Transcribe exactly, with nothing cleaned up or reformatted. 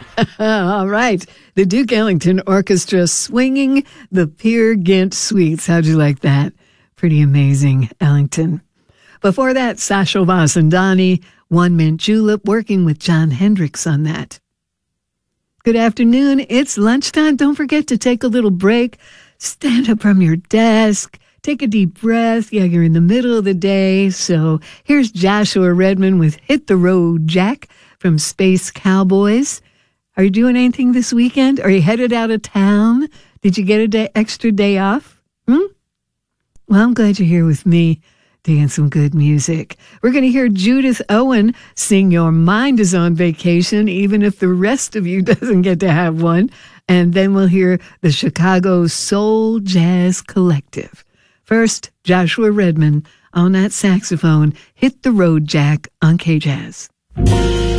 All right. The Duke Ellington Orchestra swinging the Peer Gynt Suites. How'd you like that? Pretty amazing, Ellington. Before that, Satchel Vasandani, One Mint Julep, working with Jon Hendricks on that. Good afternoon. It's lunchtime. Don't forget to take a little break. Stand up from your desk. Take a deep breath. Yeah, you're in the middle of the day. So here's Joshua Redman with Hit the Road, Jack from Space Cowboys. Are you doing anything this weekend? Are you headed out of town? Did you get a day, extra day off? Hmm? Well, I'm glad you're here with me, doing some good music. We're going to hear Judith Owen sing Your Mind is on Vacation, even if the rest of you doesn't get to have one. And then we'll hear the Chicago Soul Jazz Collective. First, Joshua Redman on that saxophone, Hit the Road, Jack on K-Jazz.